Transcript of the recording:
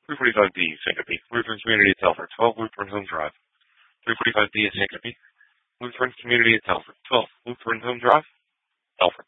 345B, Sankaty. Lutheran Community at Telford, 12 Lutheran Home Drive. 345B at Sankaty. Lutheran Community at Telford, 12 Lutheran Home Drive, Telford.